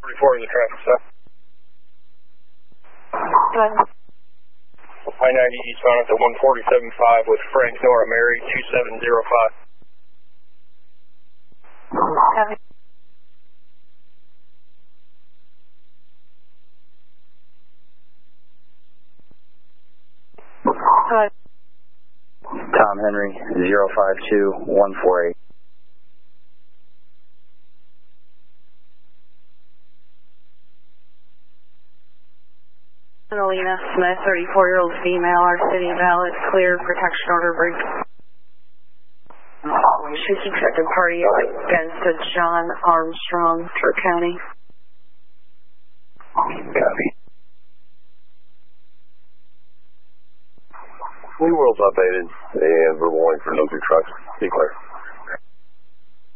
44 is a traffic stop. Good. I-90 eastbound at the 147.5 with Frank Nora Mary 2705. Copy. Good. Tom Henry 052148. Alina Smith, 34-year-old female, our city valet, clear, protection order break. She's suspected party against a John Armstrong, Turk County. Copy. New World's updated, and we're warning for no two trucks. Be clear.